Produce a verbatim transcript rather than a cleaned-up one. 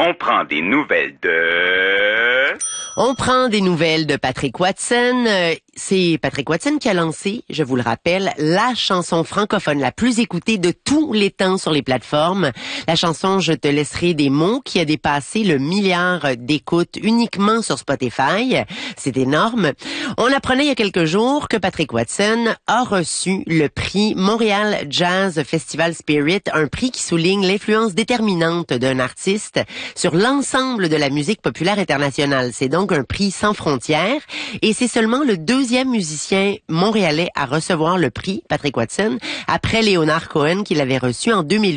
On prend des nouvelles de... On prend des nouvelles de Patrick Watson. Euh, c'est Patrick Watson qui a lancé, je vous le rappelle, la chanson francophone la plus écoutée de tous les temps sur les plateformes. La chanson « Je te laisserai des mots » qui a dépassé le milliard d'écoutes uniquement sur Spotify. C'est énorme. On apprenait il y a quelques jours que Patrick Watson a reçu le prix Montréal Jazz Festival Spirit, un prix qui souligne l'influence déterminante d'un artiste sur l'ensemble de la musique populaire internationale. C'est donc un prix sans frontières et c'est seulement le deuxième musicien montréalais à recevoir le prix, Patrick Watson, après Leonard Cohen qui l'avait reçu en deux mille huit.